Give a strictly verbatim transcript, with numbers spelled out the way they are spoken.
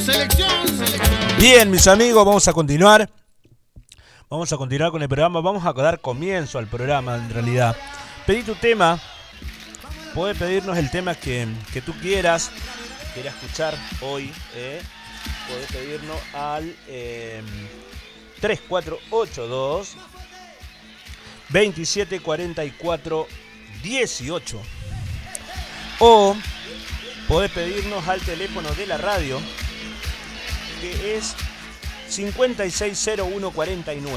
Bien, mis amigos, vamos a continuar. Vamos a continuar con el programa. Vamos a dar comienzo al programa, en realidad. Pedí tu tema. Puedes pedirnos el tema que, que tú quieras. Quieras escuchar hoy. Eh. Puedes pedirnos al eh, tres cuatro ocho dos, veintisiete cuarenta y cuatro dieciocho. O podés pedirnos al teléfono de la radio, que es cincuenta y seis cero uno cuarenta y nueve.